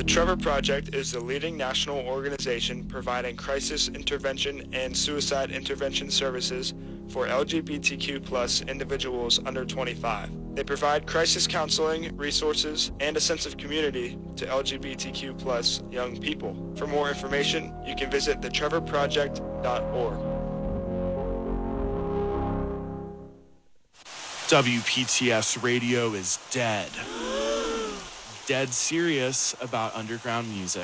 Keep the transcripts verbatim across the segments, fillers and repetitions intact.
The Trevor Project is the leading national organization providing crisis intervention and suicide intervention services for L G B T Q plus individuals under twenty-five. They provide crisis counseling, resources, and a sense of community to L G B T Q plus young people. For more information, you can visit the trevor project dot org. W P T S Radio is dead. Dead serious about underground music.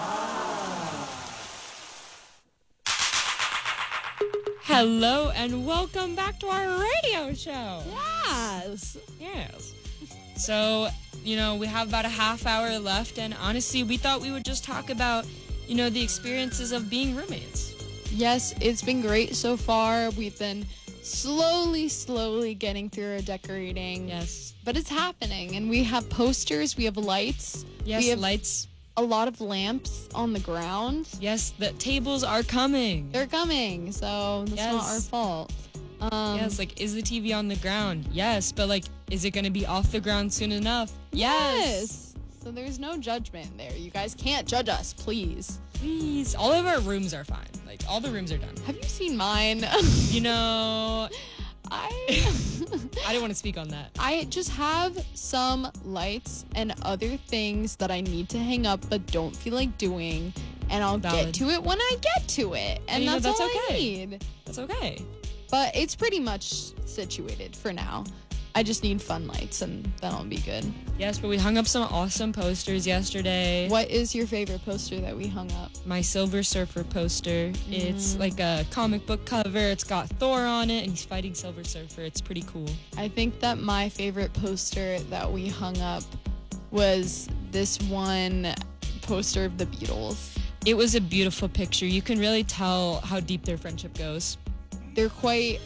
Hello and welcome back to our radio show. Yes. Yes. So, you know, we have about a half hour left, and honestly, we thought we would just talk about, you know, the experiences of being roommates. Yes, it's been great so far. We've been slowly, slowly getting through our decorating. Yes. But it's happening, and we have posters, we have lights. Yes, we have lights. A lot of lamps on the ground. Yes, the tables are coming. They're coming, so that's Yes. not our fault. Um, Yes, like, is the T V on the ground? Yes, but, like, is it going to be off the ground soon enough? Yes. So there's no judgment there. You guys can't judge us, please. Please. All of our rooms are fine. Like, all the rooms are done. Have you seen mine? You know, I I didn't want to speak on that. I just have some lights and other things that I need to hang up but don't feel like doing, and I'll Valid. get to it when I get to it. And you know, that's, that's all okay. I need. That's okay. But it's pretty much situated for now. I just need fun lights and then I'll be good. Yes, but we hung up some awesome posters yesterday. What is your favorite poster that we hung up? My Silver Surfer poster. Mm. It's like a comic book cover. It's got Thor on it, and he's fighting Silver Surfer. It's pretty cool. I think that my favorite poster that we hung up was this one poster of the Beatles. It was a beautiful picture. You can really tell how deep their friendship goes. They're quite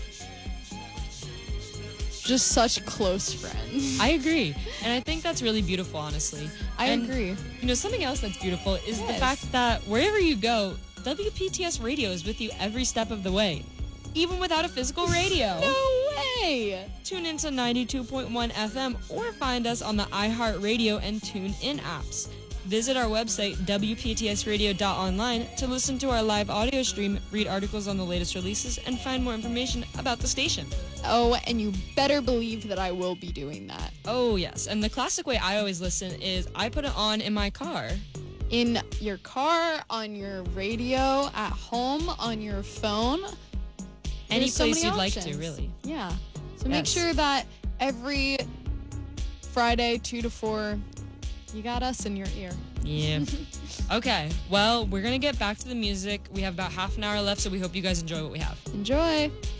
just such close friends. I agree. And I think that's really beautiful, honestly. I And, agree. You know, something else that's beautiful is the Yes. fact that wherever you go, W P T S Radio is with you every step of the way, even without a physical radio. No way! Tune in to ninety-two point one F M or find us on the iHeartRadio and TuneIn apps. Visit our website, W P T S radio dot online, to listen to our live audio stream, read articles on the latest releases, and find more information about the station. Oh, and you better believe that I will be doing that. Oh, yes. And the classic way I always listen is I put it on in my car. In your car, on your radio, at home, on your phone. Any There's so place many you'd like to, options. really. Yeah. So make Yes. sure that every Friday, two to four, you got us in your ear. Yeah. Okay. Well, we're going to get back to the music. We have about half an hour left, so we hope you guys enjoy what we have. Enjoy.